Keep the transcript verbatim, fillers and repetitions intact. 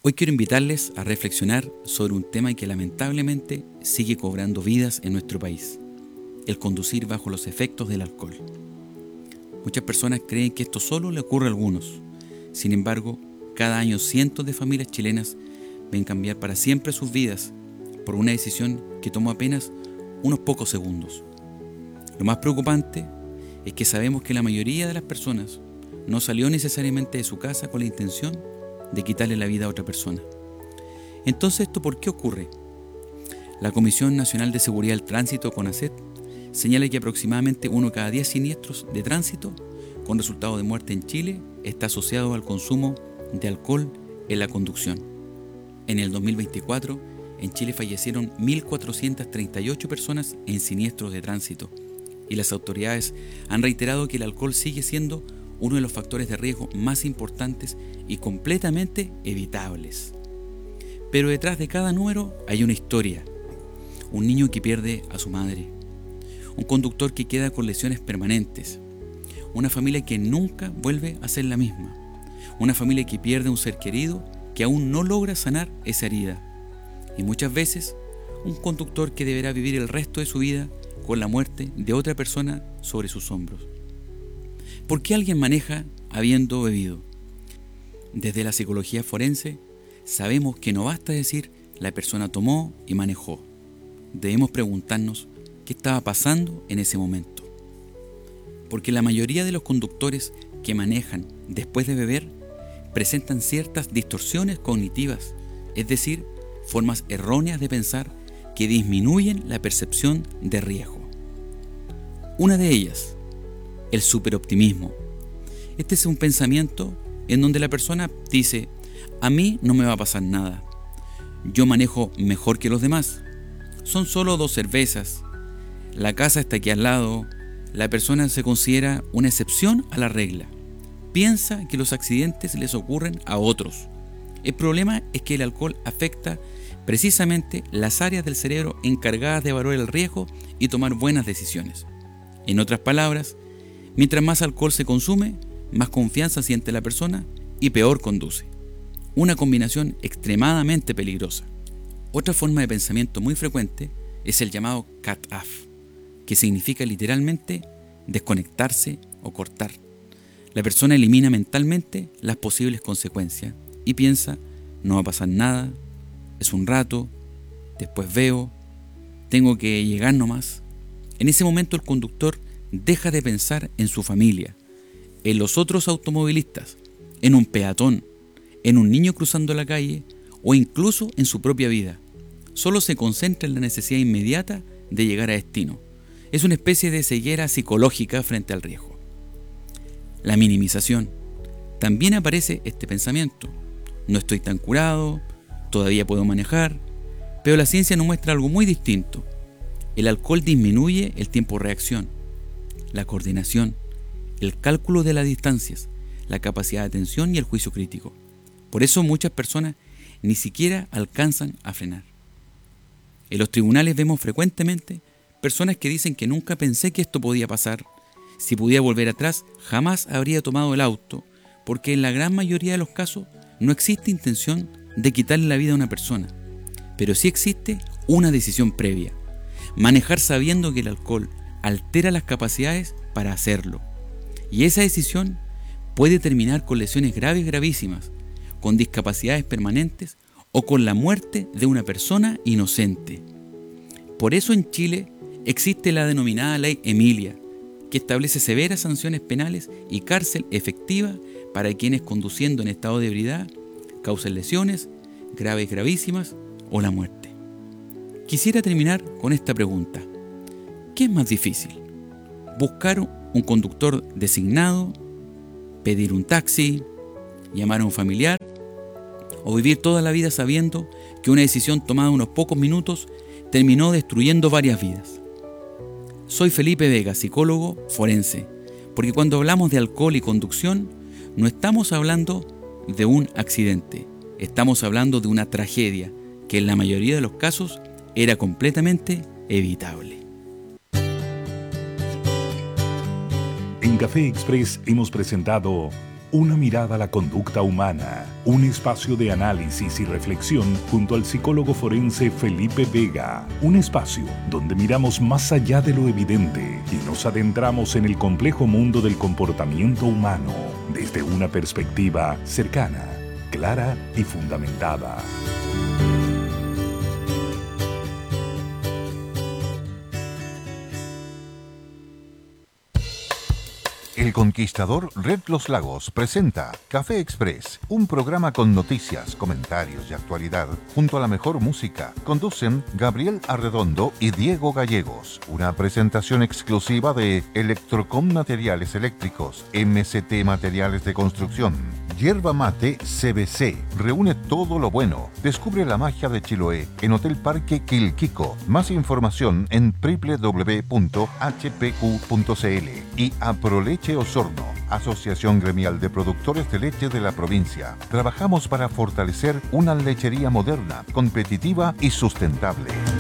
Hoy quiero invitarles a reflexionar sobre un tema que lamentablemente sigue cobrando vidas en nuestro país: el conducir bajo los efectos del alcohol. Muchas personas creen que esto solo le ocurre a algunos. Sin embargo, cada año cientos de familias chilenas ven cambiar para siempre sus vidas por una decisión que tomó apenas unos pocos segundos. Lo más preocupante es que sabemos que la mayoría de las personas no salió necesariamente de su casa con la intención de quitarle la vida a otra persona. Entonces, ¿esto por qué ocurre? La Comisión Nacional de Seguridad del Tránsito, CONACET, señala que aproximadamente uno cada diez siniestros de tránsito con resultado de muerte en Chile está asociado al consumo de alcohol en la conducción. En el dos mil veinticuatro, en Chile fallecieron mil cuatrocientas treinta y ocho personas en siniestros de tránsito, y las autoridades han reiterado que el alcohol sigue siendo uno de los factores de riesgo más importantes y completamente evitables. Pero detrás de cada número hay una historia: un niño que pierde a su madre, un conductor que queda con lesiones permanentes, una familia que nunca vuelve a ser la misma, una familia que pierde a un ser querido que aún no logra sanar esa herida, y muchas veces un conductor que deberá vivir el resto de su vida con la muerte de otra persona sobre sus hombros. ¿Por qué alguien maneja habiendo bebido? Desde la psicología forense sabemos que no basta decir la persona tomó y manejó. Debemos preguntarnos qué estaba pasando en ese momento. Porque la mayoría de los conductores que manejan después de beber presentan ciertas distorsiones cognitivas, es decir, formas erróneas de pensar que disminuyen la percepción de riesgo. Una de ellas, el superoptimismo. Este es un pensamiento en donde la persona dice: a mí no me va a pasar nada, yo manejo mejor que los demás, son solo dos cervezas, la casa está aquí al lado. La persona se considera una excepción a la regla, piensa que los accidentes les ocurren a otros. El problema es que el alcohol afecta precisamente las áreas del cerebro encargadas de evaluar el riesgo y tomar buenas decisiones. En otras palabras, mientras más alcohol se consume, más confianza siente la persona y peor conduce. Una combinación extremadamente peligrosa. Otra forma de pensamiento muy frecuente es el llamado cut-off, que significa literalmente desconectarse o cortar. La persona elimina mentalmente las posibles consecuencias y piensa: no va a pasar nada, es un rato, después veo, tengo que llegar nomás. En ese momento el conductor deja de pensar en su familia, en los otros automovilistas, en un peatón, en un niño cruzando la calle o incluso en su propia vida. Solo se concentra en la necesidad inmediata de llegar a destino. Es una especie de ceguera psicológica frente al riesgo. La minimización. También aparece este pensamiento: no estoy tan curado, todavía puedo manejar. Pero la ciencia nos muestra algo muy distinto. El alcohol disminuye el tiempo de reacción, la coordinación, el cálculo de las distancias, la capacidad de atención y el juicio crítico. Por eso muchas personas ni siquiera alcanzan a frenar. En los tribunales vemos frecuentemente personas que dicen que nunca pensé que esto podía pasar. Si pudiera volver atrás, jamás habría tomado el auto, porque en la gran mayoría de los casos no existe intención de quitarle la vida a una persona. Pero sí existe una decisión previa: manejar sabiendo que el alcohol altera las capacidades para hacerlo. Y esa decisión puede terminar con lesiones graves, gravísimas, con discapacidades permanentes o con la muerte de una persona inocente. Por eso en Chile existe la denominada Ley Emilia, que establece severas sanciones penales y cárcel efectiva para quienes, conduciendo en estado de ebriedad, causen lesiones graves, gravísimas o la muerte. Quisiera terminar con esta pregunta: ¿qué es más difícil? ¿Buscar un conductor designado, pedir un taxi, llamar a un familiar, o vivir toda la vida sabiendo que una decisión tomada unos pocos minutos terminó destruyendo varias vidas? Soy Felipe Vega, psicólogo forense, porque cuando hablamos de alcohol y conducción, no estamos hablando de un accidente, estamos hablando de una tragedia que en la mayoría de los casos era completamente evitable. En Café Express hemos presentado Una mirada a la conducta humana, un espacio de análisis y reflexión junto al psicólogo forense Felipe Vega, un espacio donde miramos más allá de lo evidente y nos adentramos en el complejo mundo del comportamiento humano desde una perspectiva cercana, clara y fundamentada. El Conquistador Red Los Lagos presenta Café Express, un programa con noticias, comentarios y actualidad, junto a la mejor música. Conducen Gabriel Arredondo y Diego Gallegos. Una presentación exclusiva de Electrocom Materiales Eléctricos, M C T Materiales de Construcción, Yerba Mate C B C. Reúne todo lo bueno. Descubre la magia de Chiloé en Hotel Parque Quilquico. Más información en doble u doble u doble u punto h p q punto c l. Y Aproleche Osorno, Asociación Gremial de Productores de Leche de la provincia. Trabajamos para fortalecer una lechería moderna, competitiva y sustentable.